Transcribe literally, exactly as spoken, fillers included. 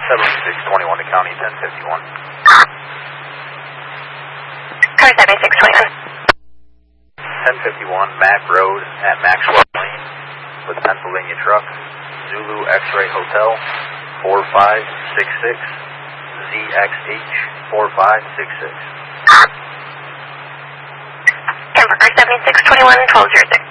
seventy-six twenty-one to County ten fifty-one. Car seventy-six twenty-one. ten fifty-one Mac Road at Maxwell Lane with Pennsylvania truck, Zulu X-Ray Hotel, four five six six, Z X H four five six six. Car seventy-six twenty-one, twelve oh six.